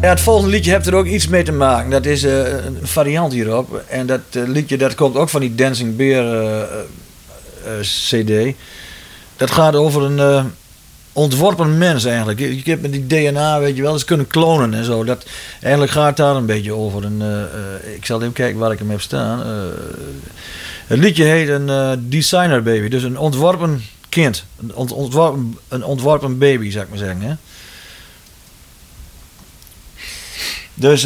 Ja, het volgende liedje heeft er ook iets mee te maken. Dat is een variant hierop. En dat liedje dat komt ook van die Dancing Bear CD. Dat gaat over een ontworpen mens eigenlijk. Je hebt met die DNA, weet je wel, ze kunnen klonen en zo. Eigenlijk gaat het daar een beetje over. Ik zal even kijken waar ik hem heb staan. Het liedje heet een Designer Baby. Dus een ontworpen kind. Een ontworpen baby, zou ik maar zeggen. Hè? Dus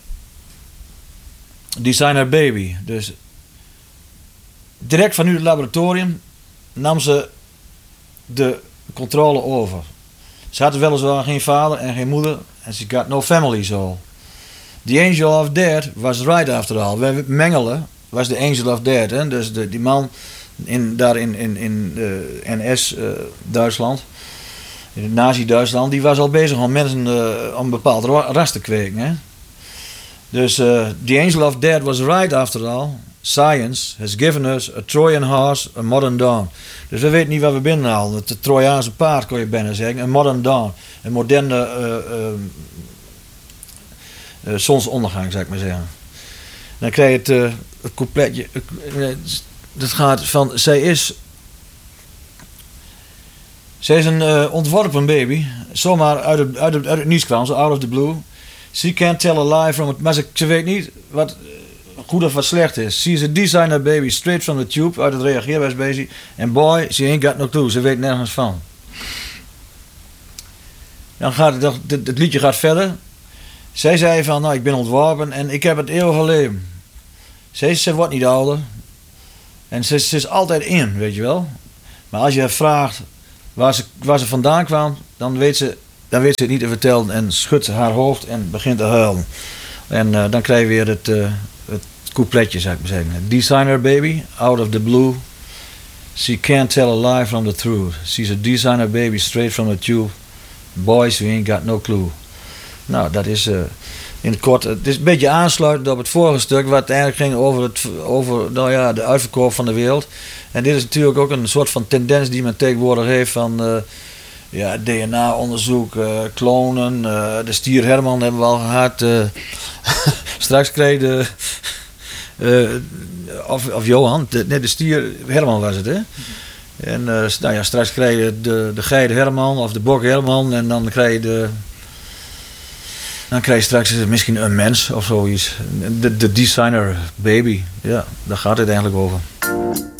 Designer Baby. Dus direct vanuit het laboratorium nam ze de controle over. Ze had weliswaar geen vader en geen moeder en ze got no family zo. The Angel of Death was right after all. Mengele was de Angel of Death. Hè? Dus die man daar in NS Duitsland, in het Nazi-Duitsland, die was al bezig om mensen om een bepaald ras te kweken. Hè? Dus The Angel of Death was right after all. Science has given us a Trojan horse, a modern dawn. Dus we weten niet waar we binnenhalen. Het Trojaanse paard kon je bijna zeggen. Een modern dawn. Een moderne zonsondergang, zou ik maar zeggen. Dan krijg je het coupletje. Dat gaat van... Zij is een ontworpen baby. Zomaar uit het niets kwam. Zo out of the blue. She can't tell a lie from it. Maar ze weet niet wat goed of wat slecht is. She is a designer baby. Straight from the tube. Uit het reageerwijsbeestje. En boy, she ain't got no clue. Ze weet nergens van. Dan gaat het liedje gaat verder. Zij zei van, nou, ik ben ontworpen en ik heb het eeuwige leven. Ze wordt niet ouder. En ze is altijd in, weet je wel. Maar als je vraagt waar ze vandaan kwam, dan weet ze het niet te vertellen en schudt ze haar hoofd en begint te huilen. En dan krijg je weer het coupletje, zou ik maar zeggen. Designer baby, out of the blue. She can't tell a lie from the truth. She's a designer baby straight from the tube. Boys, we ain't got no clue. Nou, dat is in het kort. Het is een beetje aansluitend op het vorige stuk, wat eigenlijk ging over de uitverkoop van de wereld. En dit is natuurlijk ook een soort van tendens die men tegenwoordig heeft van DNA-onderzoek, klonen. De stier Herman hebben we al gehad. Straks kreeg of Johan, de stier Herman was het, hè? En straks krijg je de geide Herman of de bok Herman en dan krijg je straks misschien een mens of zoiets. De designer baby. Ja, daar gaat het eigenlijk over.